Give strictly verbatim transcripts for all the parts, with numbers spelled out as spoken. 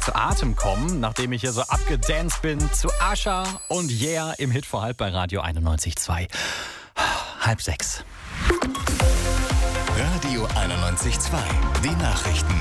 zu Atem kommen, nachdem ich hier so abgedanced bin zu Asha und Yeah im Hit vor halb bei Radio einundneunzig Komma zwei. Halb sechs. Radio einundneunzig Komma zwei. Die Nachrichten.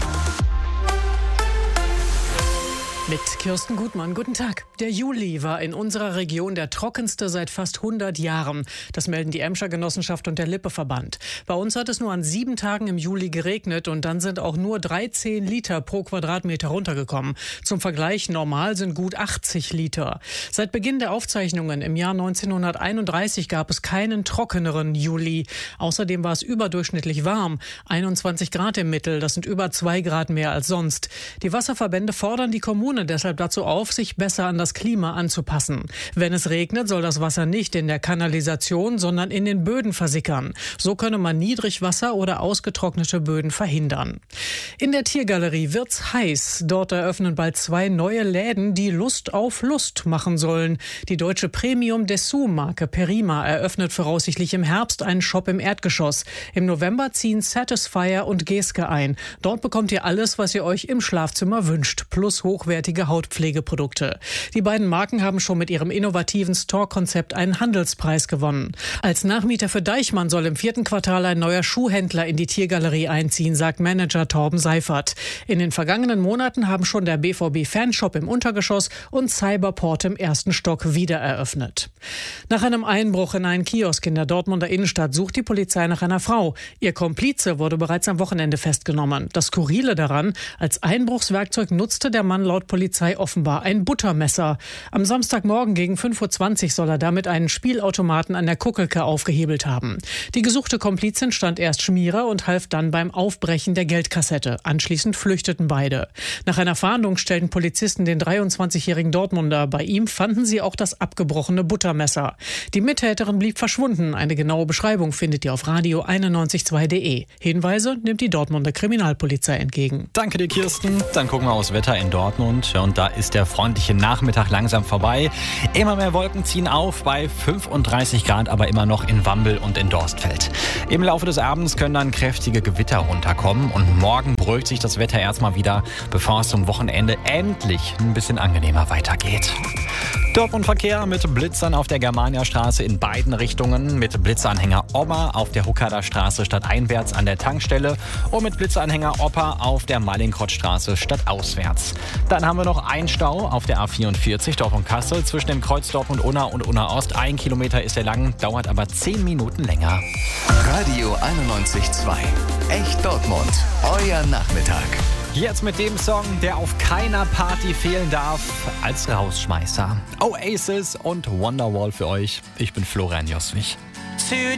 Mit Kirsten Gutmann, guten Tag. Der Juli war in unserer Region der trockenste seit fast hundert Jahren. Das melden die Emscher Genossenschaft und der Lippe-Verband. Bei uns hat es nur an sieben Tagen im Juli geregnet und dann sind auch nur dreizehn Liter pro Quadratmeter runtergekommen. Zum Vergleich, normal sind gut achtzig Liter. Seit Beginn der Aufzeichnungen im Jahr neunzehnhunderteinunddreißig gab es keinen trockeneren Juli. Außerdem war es überdurchschnittlich warm. einundzwanzig Grad im Mittel, das sind über zwei Grad mehr als sonst. Die Wasserverbände fordern die Kommune deshalb dazu auf, sich besser an das Klima anzupassen. Wenn es regnet, soll das Wasser nicht in der Kanalisation, sondern in den Böden versickern. So könne man Niedrigwasser oder ausgetrocknete Böden verhindern. In der Tiergalerie wird's heiß. Dort eröffnen bald zwei neue Läden, die Lust auf Lust machen sollen. Die deutsche Premium-Dessous-Marke Perima eröffnet voraussichtlich im Herbst einen Shop im Erdgeschoss. Im November ziehen Satisfyer und Geske ein. Dort bekommt ihr alles, was ihr euch im Schlafzimmer wünscht, plus hochwertige Hautpflegeprodukte. Die beiden Marken haben schon mit ihrem innovativen Store-Konzept einen Handelspreis gewonnen. Als Nachmieter für Deichmann soll im vierten Quartal ein neuer Schuhhändler in die Tiergalerie einziehen, sagt Manager Torben Seifert. In den vergangenen Monaten haben schon der B V B-Fanshop im Untergeschoss und Cyberport im ersten Stock wieder eröffnet. Nach einem Einbruch in einen Kiosk in der Dortmunder Innenstadt sucht die Polizei nach einer Frau. Ihr Komplize wurde bereits am Wochenende festgenommen. Das Skurrile daran, als Einbruchswerkzeug nutzte der Mann laut Polizei offenbar ein Buttermesser. Am Samstagmorgen gegen fünf Uhr zwanzig soll er damit einen Spielautomaten an der Kuckelke aufgehebelt haben. Die gesuchte Komplizin stand erst Schmierer und half dann beim Aufbrechen der Geldkassette. Anschließend flüchteten beide. Nach einer Fahndung stellten Polizisten den dreiundzwanzigjährigen Dortmunder. Bei ihm fanden sie auch das abgebrochene Buttermesser. Die Mittäterin blieb verschwunden. Eine genaue Beschreibung findet ihr auf radio einundneunzig Komma zwei punkt de. Hinweise nimmt die Dortmunder Kriminalpolizei entgegen. Danke dir, Kirsten. Dann gucken wir aufs Wetter in Dortmund. Und da ist der freundliche Nachmittag langsam vorbei. Immer mehr Wolken ziehen auf bei fünfunddreißig Grad, aber immer noch in Wambel und in Dorstfeld. Im Laufe des Abends können dann kräftige Gewitter runterkommen. Und morgen beruhigt sich das Wetter erstmal wieder, bevor es zum Wochenende endlich ein bisschen angenehmer weitergeht. Dortmund-Verkehr mit Blitzern auf der Germaniastraße in beiden Richtungen, mit Blitzanhänger Omma auf der Huckader Straße stadteinwärts an der Tankstelle und mit Blitzanhänger Oppa auf der Mallinckrodtstraße stadtauswärts. Dann haben wir noch einen Stau auf der A vierundvierzig Dortmund-Kassel zwischen dem Kreuz Dortmund-Unna und Unna-Ost. Ein Kilometer ist er lang, dauert aber zehn Minuten länger. Radio einundneunzig Komma zwei. Echt Dortmund. Euer Nachmittag. Jetzt mit dem Song, der auf keiner Party fehlen darf, als Rausschmeißer. Oasis und Wonderwall für euch. Ich bin Florian Joswig.